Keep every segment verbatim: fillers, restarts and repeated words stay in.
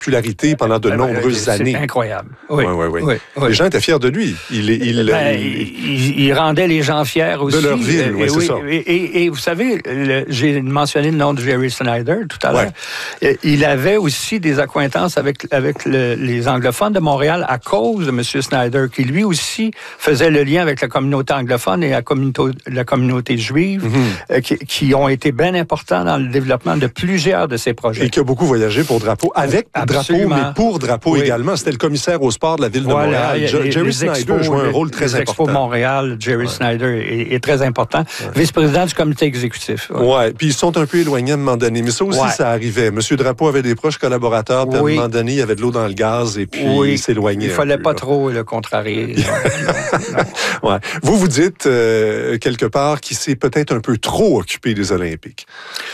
popularité pendant de nombreuses c'est années. C'est incroyable. Oui. Oui, oui, oui. oui, oui. Les gens étaient fiers de lui. Il, il, ben, il, il, il rendait les gens fiers aussi. De leur ville, oui, et, c'est oui, ça. Et, et, et vous savez, le, j'ai mentionné le nom de Jerry Snyder tout à l'heure. Ouais. Il avait aussi des accointances avec, avec le, les anglophones de Montréal à cause de M. Snyder, qui lui aussi faisait le lien avec la communauté anglophone et la communauté, la communauté juive, mm-hmm. euh, qui, qui ont été bien importants dans le développement de plusieurs de ces projets. Et qui a beaucoup voyagé pour Drapeau, avec Absolument. Drapeau, mais pour Drapeau oui. également. C'était le commissaire au sport de la ville voilà, de Montréal. Les, Jerry les Snyder expos, jouait un rôle très les important. Expos de Montréal, Jerry ouais. Snyder est, est très important. Ouais. Vice-président du comité exécutif. Oui, ouais. Puis ils sont un peu éloignés à un moment donné. Mais ça aussi, ouais. ça arrivait. Monsieur Drapeau avait des proches collaborateurs, puis oui. à un moment donné, il y avait de l'eau dans le gaz, et puis oui. il s'éloignait. Il ne fallait peu, pas là. trop le contrarier. non, non. Ouais. Vous, vous dites, euh, quelque part, qu'il s'est peut-être un peu trop occupé des Olympiques.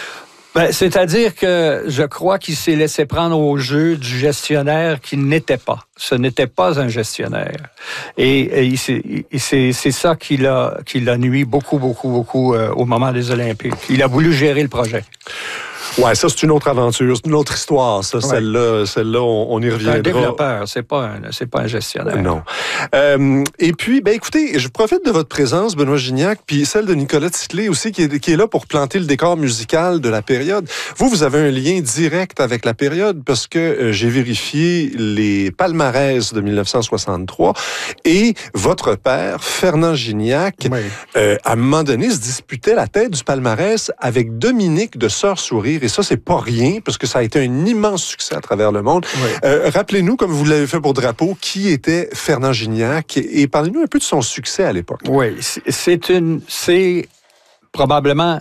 Ben, c'est-à-dire que je crois qu'il s'est laissé prendre au jeu du gestionnaire qui n'était pas. Ce n'était pas un gestionnaire. Et, et il s'est, il s'est, c'est ça qui l'a, qui l'a nuit beaucoup, beaucoup, beaucoup euh, au moment des Olympiques. Il a voulu gérer le projet. Ouais, ça, c'est une autre aventure, c'est une autre histoire, ça. Ouais. Celle-là, celle-là, on, on y reviendra. C'est un développeur, c'est pas un, c'est pas un gestionnaire. Non. Euh, et puis, ben écoutez, je profite de votre présence, Benoît Gignac, puis celle de Nicolas Titley aussi, qui est, qui est là pour planter le décor musical de la période. Vous, vous avez un lien direct avec la période, parce que euh, j'ai vérifié les palmarès de dix-neuf cent soixante-trois, et votre père, Fernand Gignac, oui. euh, à un moment donné, se disputait la tête du palmarès avec Dominique de Sœur-Sourire. Et ça, c'est pas rien, parce que ça a été un immense succès à travers le monde. Oui. Euh, rappelez-nous, comme vous l'avez fait pour Drapeau, qui était Fernand Gignac, et, et parlez-nous un peu de son succès à l'époque. Oui, c'est une, c'est probablement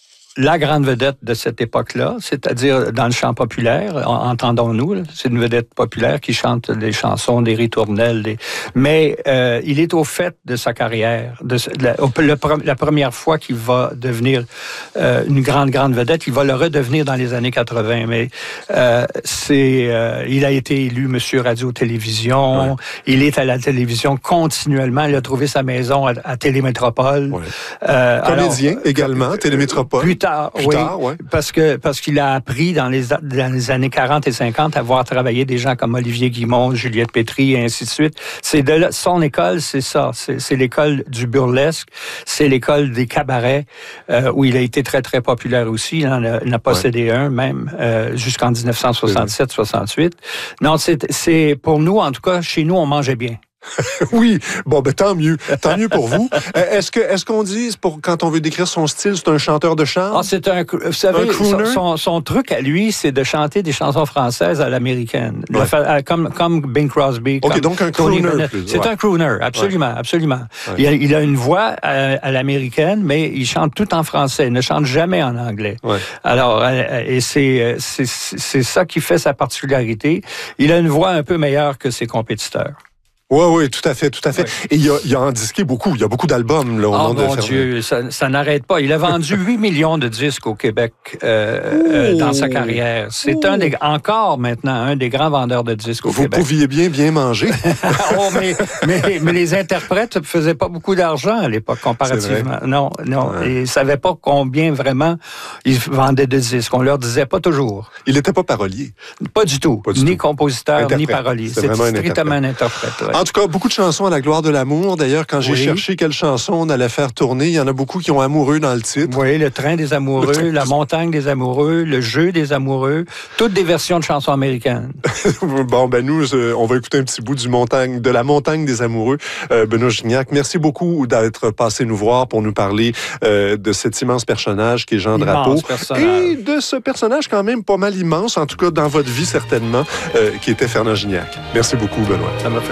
la grande vedette de cette époque-là, c'est-à-dire dans le chant populaire, entendons-nous, c'est une vedette populaire qui chante des chansons, des ritournelles, des... mais euh, il est au fait de sa carrière. De, de la, le, la première fois qu'il va devenir euh, une grande, grande vedette, il va le redevenir dans les années quatre-vingt, mais euh, c'est, euh, il a été élu Monsieur Radio-Télévision, ouais. il est à la télévision continuellement, il a trouvé sa maison à, à Télémétropole. Ouais. Euh, Comédien alors, également, Télémétropole. Plus tard, Plus oui, tard, ouais. parce que parce qu'il a appris dans les dans les années quarante et cinquante à voir travailler des gens comme Olivier Guimond, Juliette Pétry et ainsi de suite. C'est de là, son école, c'est ça, c'est, c'est l'école du burlesque, c'est l'école des cabarets euh, où il a été très très populaire aussi. Il en a, il en a possédé ouais. un même euh, jusqu'en dix-neuf cent soixante-sept soixante-huit. Non, c'est c'est pour nous en tout cas chez nous on mangeait bien. Oui, bon, ben tant mieux, tant mieux pour vous. Est-ce que, est-ce qu'on dit, pour quand on veut décrire son style, c'est un chanteur de chant? Ah, c'est un, vous savez, son, son, son truc à lui, c'est de chanter des chansons françaises à l'américaine, ouais. la, comme comme Bing Crosby. Ok, comme donc un crooner. Plus, c'est ouais. un crooner, absolument, ouais. absolument. Ouais. Il, a, il a une voix à, à l'américaine, mais il chante tout en français, il ne chante jamais en anglais. Ouais. Alors, et c'est, c'est c'est ça qui fait sa particularité. Il a une voix un peu meilleure que ses compétiteurs. Oui, oui, tout à fait, tout à fait. Oui. Et il a, il a en disqué beaucoup. Il y a beaucoup d'albums là, au oh, nom mon de Fernand. Dieu, ça, ça n'arrête pas. Il a vendu huit millions de disques au Québec euh, euh, dans sa carrière. C'est Ouh. un des, encore maintenant un des grands vendeurs de disques au Vous Québec. Vous pouviez bien, bien manger. oh, mais, mais, mais les interprètes ne faisaient pas beaucoup d'argent à l'époque, comparativement. Non, non. Ouais. Ils ne savaient pas combien vraiment ils vendaient de disques. On leur disait pas toujours. Il n'était pas parolier. Pas du tout. Pas du ni tout. compositeur, interprète. Ni parolier. C'était C'était strictement un interprète. Ouais. En tout cas, beaucoup de chansons à la gloire de l'amour. D'ailleurs, quand j'ai oui. cherché quelle chanson on allait faire tourner, il y en a beaucoup qui ont amoureux dans le titre. Oui, le train des amoureux, train... la montagne des amoureux, le jeu des amoureux, toutes des versions de chansons américaines. Bon, ben nous, on va écouter un petit bout du montagne, de la montagne des amoureux. Euh, Benoît Gignac, merci beaucoup d'être passé nous voir pour nous parler euh, de cet immense personnage qui est Jean Drapeau. Et de ce personnage quand même pas mal immense, en tout cas dans votre vie certainement, euh, qui était Fernand Gignac. Merci beaucoup, Benoît. Ça m'a fait